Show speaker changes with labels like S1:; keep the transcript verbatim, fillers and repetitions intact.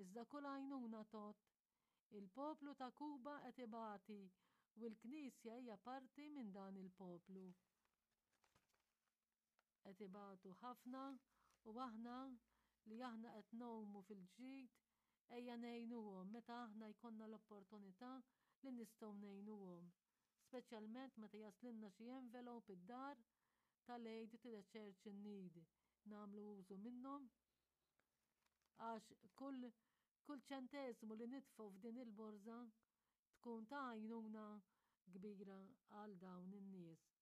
S1: iżda kull għajnuna tot. Il-poplu ta' Kuba qed ibati u l-Knisja hija parti minn dan il-poplu. Qed ibatu ħafna u aħna li aħna qed nowmu fil-ġid ejja ngħinuhom meta aħna jkollna l-opportunità li nistgħu ngħinuhom. Speċjalment meta jaslilna xi envelope id-dar tal-Aid to the Church in Need. Nagħmlu użu minnhom għax kull kull ċentesmu li nitfgħu f'din il-borża tkun ta' għajnuna kbira għal dawn in-nies.